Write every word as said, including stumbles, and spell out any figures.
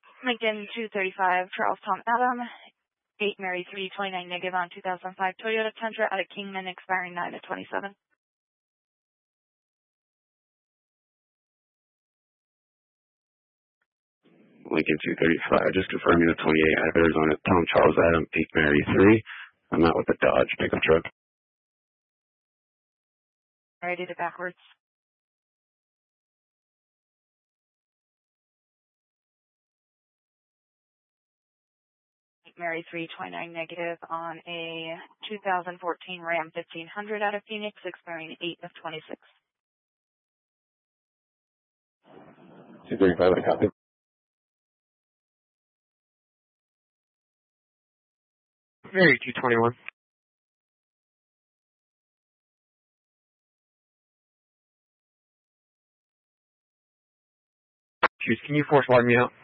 Lincoln two thirty-five, Charles Tom Adam, eight Mary three twenty-nine negative on two thousand five Toyota Tundra out of Kingman, expiring nine of twenty-seven. Lincoln two thirty-five, just confirming the twenty-eight Adders on it. Tom Charles Adam, eight Mary three. I'm out with the Dodge pickup truck. Ready to backwards. eight Mary three twenty-nine negative on a two thousand fourteen Ram fifteen hundred out of Phoenix, expiring eight of twenty-six. two thirty-five, I copy. Mary two twenty-one. Choose, can you force wire me out?